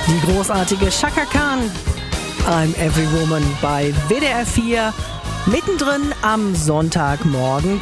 Die großartige Chaka Khan, I'm Every Woman bei WDR 4. Mittendrin am Sonntagmorgen,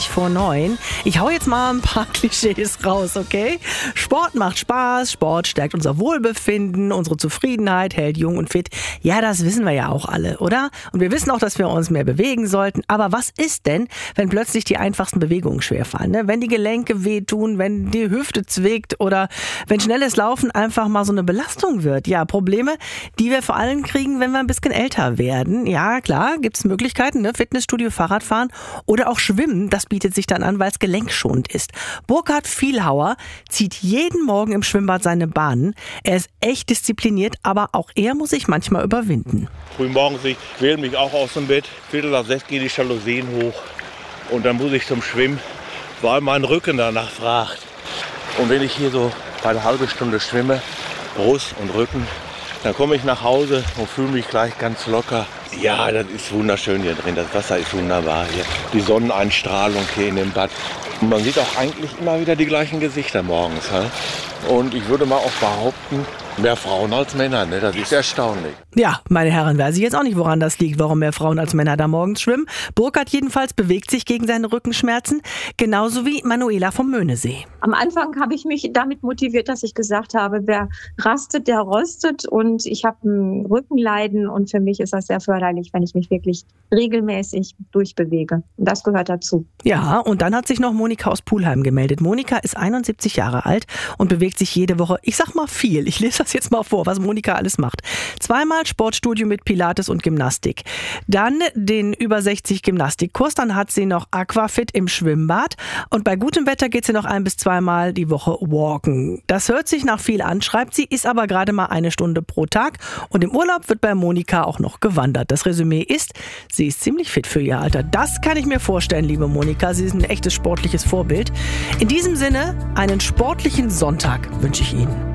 8:20. Ich hau jetzt mal ein paar Klischees raus, okay? Sport macht Spaß, Sport stärkt unser Wohlbefinden, unsere Zufriedenheit, hält jung und fit. Ja, das wissen wir ja auch alle, oder? Und wir wissen auch, dass wir uns mehr bewegen sollten. Aber was ist denn, wenn plötzlich die einfachsten Bewegungen schwerfallen? Ne? Wenn die Gelenke wehtun, wenn die Hüfte zwickt oder wenn schnelles Laufen einfach mal so eine Belastung wird? Ja, Probleme, die wir vor allem kriegen, wenn wir ein bisschen älter werden. Ja, klar, gibt's Möglichkeiten. Ne? Fitnessstudio, Fahrradfahren oder auch Schwimmen, das bietet sich dann an, weil es gelenkschonend ist. Burkhard Vielhauer zieht jeden Morgen im Schwimmbad seine Bahnen. Er ist echt diszipliniert, aber auch er muss sich manchmal überwinden. Frühmorgens, ich quäle mich auch aus dem Bett, 5:45 gehen die Jalousien hoch und dann muss ich zum Schwimmen, weil mein Rücken danach fragt. Und wenn ich hier so eine halbe Stunde schwimme, Brust und Rücken, dann komme ich nach Hause und fühle mich gleich ganz locker. Ja, das ist wunderschön hier drin. Das Wasser ist wunderbar hier. Die Sonneneinstrahlung hier in dem Bad. Und man sieht auch eigentlich immer wieder die gleichen Gesichter morgens. Halt. Und ich würde mal auch behaupten, mehr Frauen als Männer. Ne? Das ist erstaunlich. Ja, meine Herren, weiß ich jetzt auch nicht, woran das liegt, warum mehr Frauen als Männer da morgens schwimmen. Burkhard jedenfalls bewegt sich gegen seine Rückenschmerzen, genauso wie Manuela vom Möhnesee. Am Anfang habe ich mich damit motiviert, dass ich gesagt habe, wer rastet, der rostet. Und ich habe ein Rückenleiden und für mich ist das sehr förderlich, wenn ich mich wirklich regelmäßig durchbewege. Und das gehört dazu. Ja, und dann hat sich noch Monika aus Pulheim gemeldet. Monika ist 71 Jahre alt und bewegt sich jede Woche, ich sag mal viel. Ich lese das jetzt mal vor, was Monika alles macht. 2-mal Sportstudio mit Pilates und Gymnastik. Dann den über 60 Gymnastikkurs. Dann hat sie noch Aquafit im Schwimmbad. Und bei gutem Wetter geht sie noch 1- bis 2-mal die Woche walken. Das hört sich nach viel an, schreibt sie, ist aber gerade mal 1 Stunde pro Tag. Und im Urlaub wird bei Monika auch noch gewandert. Das Resümee ist, sie ist ziemlich fit für ihr Alter. Das kann ich mir vorstellen, liebe Monika. Sie ist ein echtes sportliches Vorbild. In diesem Sinne, einen sportlichen Sonntag wünsche ich Ihnen.